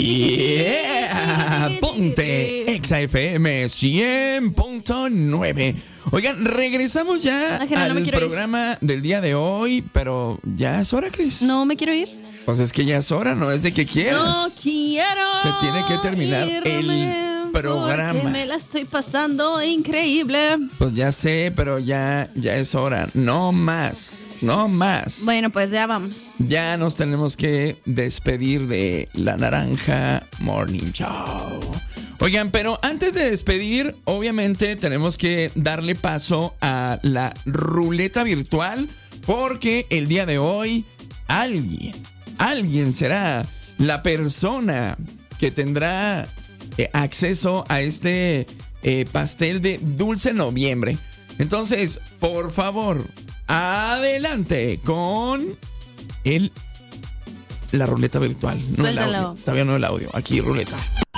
Yeah, ponte Exa FM 100.9. Oigan, regresamos ya al programa del día de hoy, pero ya es hora, Cris. No me quiero ir. Pues es que ya es hora, no es de que quieras. No quiero. Se tiene que terminar el programa. Porque me la estoy pasando increíble. Pues ya sé, pero ya es hora. No más. Bueno, pues ya vamos. Ya nos tenemos que despedir de La Naranja Morning Show. Oigan, pero antes de despedir, obviamente tenemos que darle paso a la ruleta virtual, porque el día de hoy alguien será la persona que tendrá acceso a este pastel de Dulce Noviembre. Entonces, por favor, adelante con la ruleta virtual. No el audio. Todavía no el audio. Aquí, ruleta.